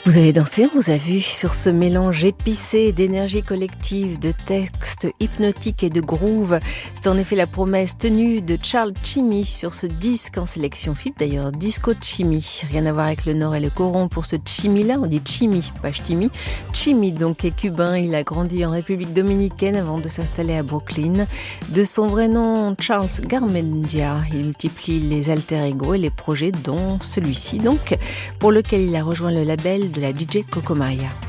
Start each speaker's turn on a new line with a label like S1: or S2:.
S1: Vous avez dansé, on vous a vu sur ce mélange épicé d'énergie collective, de textes hypnotiques et de groove. C'est en effet la promesse tenue de Charles Chimmy sur ce disque en sélection FIP, d'ailleurs Disco Chimmy. Rien à voir avec le Nord et le Coron pour ce Chimmy-là, on dit Chimmy, pas Chimmy. Chimmy donc est cubain, il a grandi en République Dominicaine avant de s'installer à Brooklyn. De son vrai nom, Charles Garmendia, il multiplie les alter-ego et les projets dont celui-ci donc, pour lequel il a rejoint le label de la DJ Coco Maria.